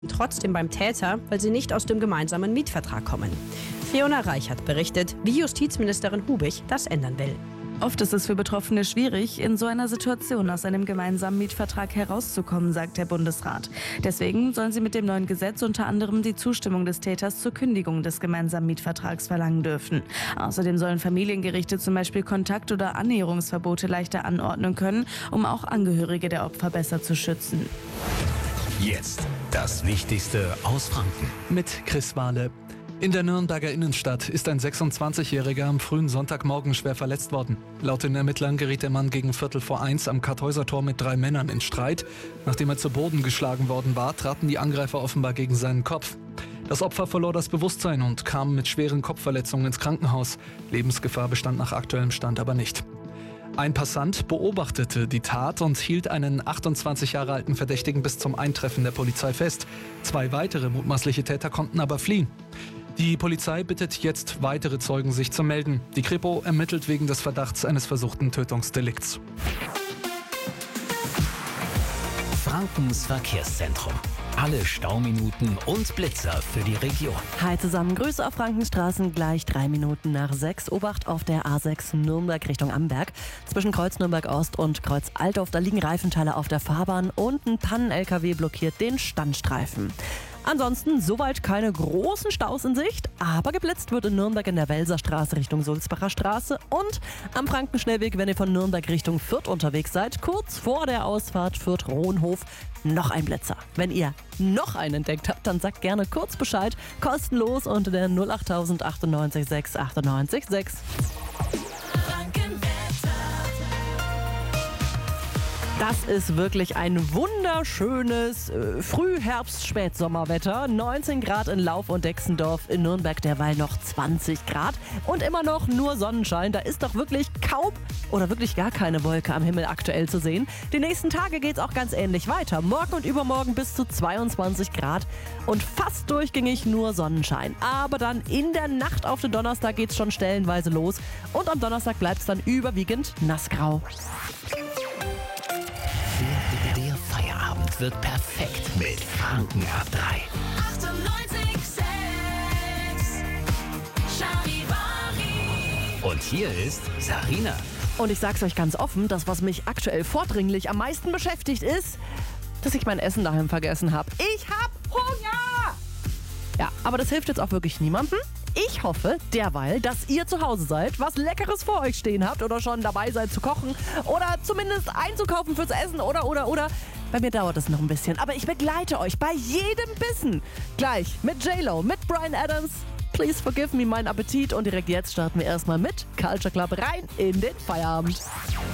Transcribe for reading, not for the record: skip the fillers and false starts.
trotzdem beim Täter, weil sie nicht aus dem gemeinsamen Mietvertrag kommen. Fiona Reichert berichtet, wie Justizministerin Hubig das ändern will. Oft ist es für Betroffene schwierig, in so einer Situation aus einem gemeinsamen Mietvertrag herauszukommen, sagt der Bundesrat. Deswegen sollen sie mit dem neuen Gesetz unter anderem die Zustimmung des Täters zur Kündigung des gemeinsamen Mietvertrags verlangen dürfen. Außerdem sollen Familiengerichte zum Beispiel Kontakt- oder Annäherungsverbote leichter anordnen können, um auch Angehörige der Opfer besser zu schützen. Jetzt das Wichtigste aus Franken. Mit Chris Wahle. In der Nürnberger Innenstadt ist ein 26-Jähriger am frühen Sonntagmorgen schwer verletzt worden. Laut den Ermittlern geriet der Mann gegen 1:45 am Kartäusertor mit 3 Männern in Streit. Nachdem er zu Boden geschlagen worden war, traten die Angreifer offenbar gegen seinen Kopf. Das Opfer verlor das Bewusstsein und kam mit schweren Kopfverletzungen ins Krankenhaus. Lebensgefahr bestand nach aktuellem Stand aber nicht. Ein Passant beobachtete die Tat und hielt einen 28 Jahre alten Verdächtigen bis zum Eintreffen der Polizei fest. 2 weitere mutmaßliche Täter konnten aber fliehen. Die Polizei bittet jetzt weitere Zeugen, sich zu melden. Die Kripo ermittelt wegen des Verdachts eines versuchten Tötungsdelikts. Frankens Verkehrszentrum. Alle Stauminuten und Blitzer für die Region. Hi zusammen, Grüße auf Frankenstraßen, gleich 3 Minuten nach 6. Obacht auf der A6 Nürnberg Richtung Amberg. Zwischen Kreuz Nürnberg Ost und Kreuz Altdorf, da liegen Reifenteile auf der Fahrbahn und ein Pannen-LKW blockiert den Standstreifen. Ansonsten soweit keine großen Staus in Sicht, aber geblitzt wird in Nürnberg in der Welserstraße Richtung Sulzbacher Straße und am Frankenschnellweg, wenn ihr von Nürnberg Richtung Fürth unterwegs seid, kurz vor der Ausfahrt Fürth-Rohnhof, noch ein Blitzer. Wenn ihr noch einen entdeckt habt, dann sagt gerne kurz Bescheid, kostenlos unter der 08000 98 6 98 6. Das ist wirklich ein wunderschönes Frühherbst-Spätsommerwetter. 19 Grad in Lauf und Dexendorf, in Nürnberg derweil noch 20 Grad. Und immer noch nur Sonnenschein. Da ist doch wirklich kaum oder wirklich gar keine Wolke am Himmel aktuell zu sehen. Die nächsten Tage geht es auch ganz ähnlich weiter. Morgen und übermorgen bis zu 22 Grad und fast durchgängig nur Sonnenschein. Aber dann in der Nacht auf den Donnerstag geht es schon stellenweise los. Und am Donnerstag bleibt es dann überwiegend nassgrau. Der Feierabend wird perfekt mit Franken ab 3. 98,6 Charivari. Und hier ist Sarina. Und ich sag's euch ganz offen, das, was mich aktuell vordringlich am meisten beschäftigt, ist, dass ich mein Essen daheim vergessen habe. Ich hab Hunger! Ja, aber das hilft jetzt auch wirklich niemandem. Ich hoffe derweil, dass ihr zu Hause seid, was Leckeres vor euch stehen habt oder schon dabei seid zu kochen oder zumindest einzukaufen fürs Essen oder. Bei mir dauert es noch ein bisschen, aber ich begleite euch bei jedem Bissen. Gleich mit J-Lo, mit Bryan Adams. Please forgive me mein Appetit und direkt jetzt starten wir erstmal mit Culture Club rein in den Feierabend.